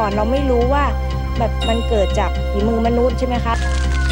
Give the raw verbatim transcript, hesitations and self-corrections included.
ก่อนเราไม่รู้ว่าแบบมันเกิดจากฝีมือมนุษย์ใช่ไหมคะ